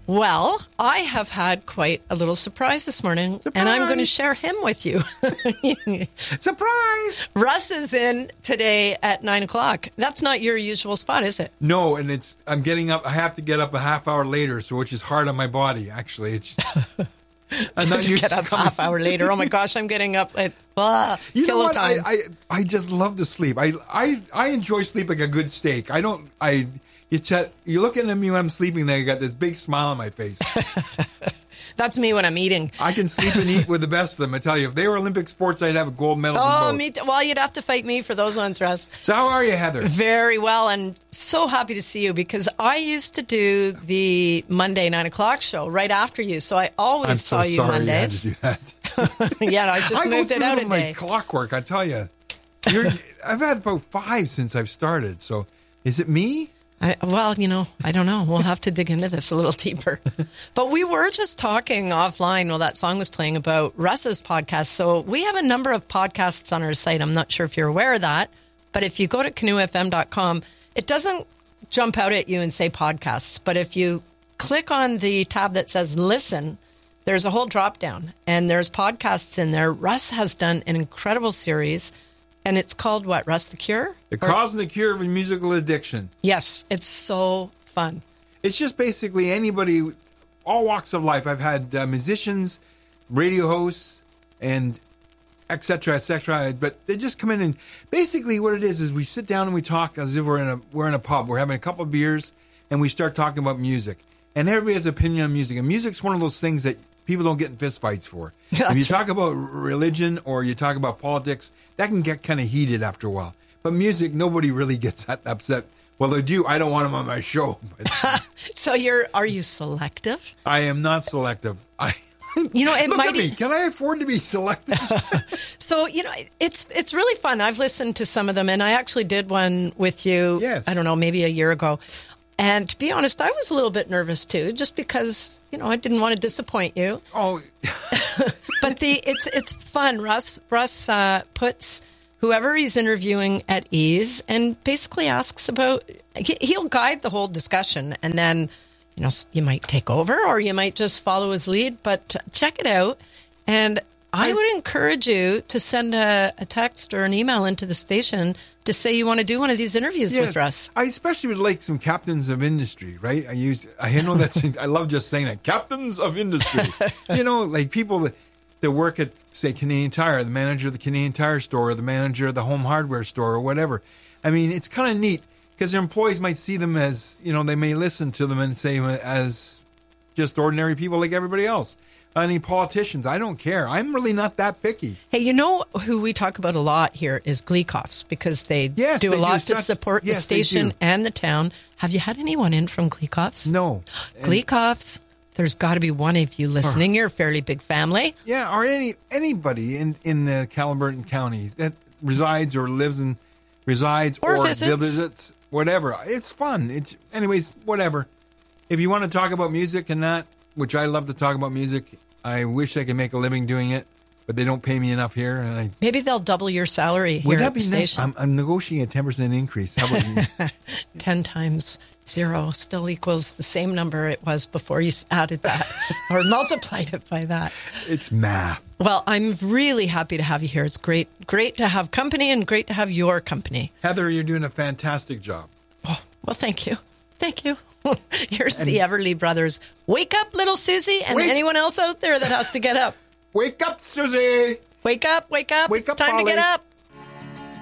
Well, I have had quite a little surprise this morning, and I'm going to share him with you. Surprise! Russ is in today at 9 o'clock. That's not your usual spot, is it? No, and I'm getting up. I have to get up a half hour later, which is hard on my body, actually. It's I'm not used get up to a half hour later. Oh my gosh, I'm getting up at you know what? time. I just love to sleep. I enjoy sleep like a good steak. You're looking at me when I'm sleeping, then I got this big smile on my face. That's me when I'm eating. I can sleep and eat with the best of them. I tell you, if they were Olympic sports, I'd have gold medals in both. Me too. Well, you'd have to fight me for those ones, Russ. So how are you, Heather? Very well, and so happy to see you because I used to do the Monday 9 o'clock show right after you, so I always saw you Mondays. You had to do that. Yeah, I just moved it out a day. Like clockwork, I tell you. I've had about 5 since I've started, so is it me? I don't know. We'll have to dig into this a little deeper. But we were just talking offline while that song was playing about Russ's podcast. So we have a number of podcasts on our site. I'm not sure if you're aware of that. But if you go to canoefm.com, it doesn't jump out at you and say podcasts. But if you click on the tab that says listen, there's a whole drop down. And there's podcasts in there. Russ has done an incredible series. And it's called what, Russ? The Cure? The Cause and the Cure of Musical Addiction. Yes, it's so fun. It's just basically anybody, all walks of life. I've had musicians, radio hosts, and et cetera, but they just come in and basically what it is we sit down and we talk as if we're in a pub. We're having a couple of beers and we start talking about music. And everybody has an opinion on music. And music's one of those things that people don't get in fist fights for. If you talk about religion or you talk about politics, that can get kind of heated after a while. But music, nobody really gets that upset. Well, they do. I don't want them on my show. So are you selective? I am not selective. Look at me. Can I afford to be selective? So, it's really fun. I've listened to some of them, and I actually did one with you, yes. I don't know, maybe a year ago. And to be honest, I was a little bit nervous too, just because, I didn't want to disappoint you. Oh. But it's fun. Russ puts whoever he's interviewing at ease and basically asks about, he'll guide the whole discussion, and then, you might take over or you might just follow his lead, but check it out. And I would encourage you to send a text or an email into the station to say you want to do one of these interviews with Russ. I especially would like some captains of industry, right? I know that's, I love just saying that. Captains of industry. Like people that work at, say, Canadian Tire, the manager of the Canadian Tire store, or the manager of the home hardware store, or whatever. I mean, it's kind of neat because their employees might see them as, they may listen to them and say as just ordinary people like everybody else. Any politicians, I don't care. I'm really not that picky. Hey, who we talk about a lot here is Gleekoffs because they do a lot to support the station and the town. Have you had anyone in from Gleekoffs? No. Gleekoffs, there's got to be one of you listening. You're a fairly big family. Yeah, or anybody in the Caliburton County that resides or visits, whatever. It's fun. Anyways, whatever. If you want to talk about music and that, which I love to talk about music. I wish I could make a living doing it, but they don't pay me enough here. And maybe they'll double your salary here at the station. Nice? I'm negotiating a 10% increase. How about you? 10 times 0 still equals the same number it was before you added that or multiplied it by that. It's math. Well, I'm really happy to have you here. It's great to have company and great to have your company. Heather, you're doing a fantastic job. Oh, well, thank you. Thank you. Here's the Everly Brothers. Wake up, little Susie, and anyone else out there that has to get up. Wake up, Susie. Wake up. Wake it's up, time Polly. to get up.